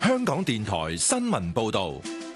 香港電台新聞報道。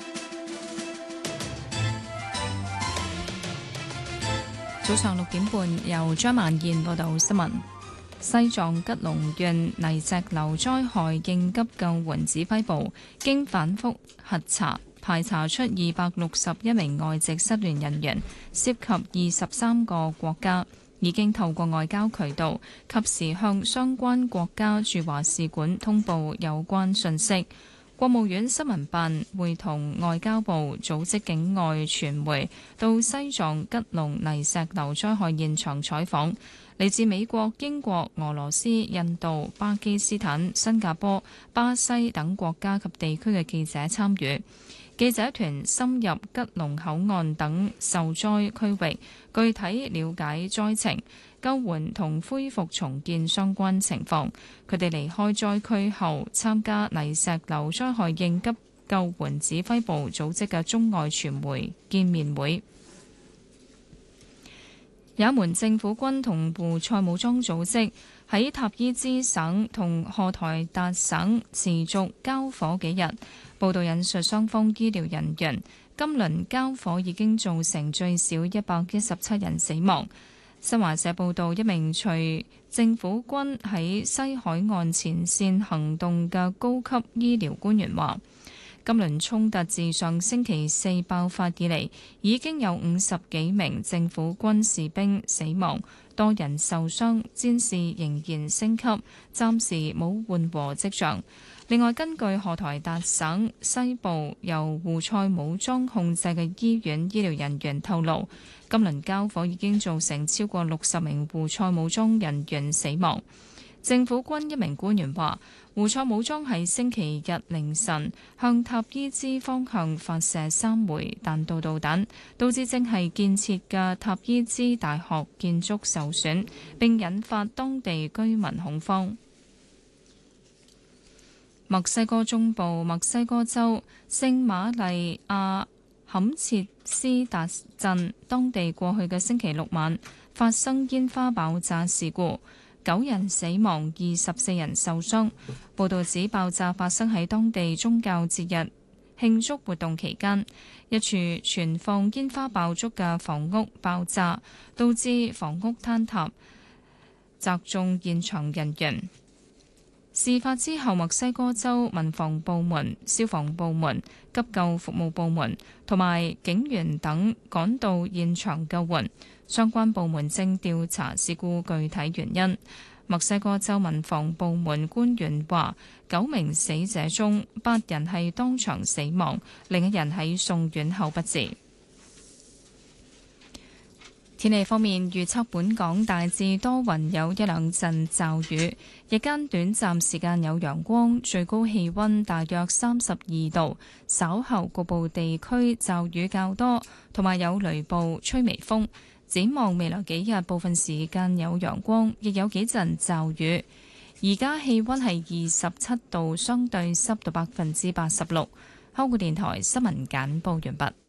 早上6點半，由張萬燕報道新聞。西藏吉隆縣泥石流災害應急救援指揮部經反覆核查，排查出261名外籍失聯人員，涉及23個國家，已經透過外交渠道及時向相關國家駐華使館通報有關信息。國務院新聞辦會同外交部組織境外傳媒到西藏吉隆泥石流災害現場採訪。嚟自美國、英國、俄羅斯、印度、巴基斯坦、新加坡、巴西等國家及地區嘅記者參與。記者團深入吉隆口岸等受災區域，具體了解災情、救援同恢復重建相關情況。佢哋離開災區後，參加泥石流災害應急救援指揮部組織嘅中外傳媒見面會。也門政府軍同胡塞武裝組織喺塔伊茲省同荷台達省持續交火幾日。報道引述雙方醫療人員，今輪交火已經造成最少117人死亡。新華社報道，一名隨政府軍喺西海岸前線行動嘅高級醫療官員話，今輪衝突自上星期四爆發以嚟，已經有50幾名政府軍士兵死亡，多人受傷，戰事仍然升級，暫時冇緩和跡象。另外，根據荷台達省西部由胡塞武裝控制嘅醫院醫療人員透露，今輪交火已經造成超過60名胡塞武裝人員死亡。政府軍一名官員話，胡塞武裝喺星期日凌晨向塔伊茲方向發射3枚彈道導彈，導致正係建設嘅塔伊茲大學建築受損，並引發當地居民恐慌。墨西哥中部墨西哥州聖瑪麗亞坎切斯達鎮，當地過去嘅星期六晚發生煙花爆炸事故，9人死亡，24人受傷。報道指爆炸發生喺當地宗教節日慶祝活動期間，一處存放煙花爆竹嘅房屋爆炸，導致房屋坍塌，砸中現場人員。事發之後，墨西哥州民防部門、消防部門、急救服務部門同埋警員等趕到現場救援，相關部門正調查事故具體原因。墨西哥州民防部門官員話，9名死者中8人係當場死亡，另一人喺送院後不治。天氣方面，預測本港大致多雲，有一兩陣驟雨，日間短暫時間有陽光，最高氣溫大約32度。稍後局部地區驟雨較多，同埋有雷暴，吹微風。展望未來幾日，部分時間有陽光，亦有幾陣驟雨。而家氣溫係27度，相對濕度86%。香港電台新聞簡報完畢。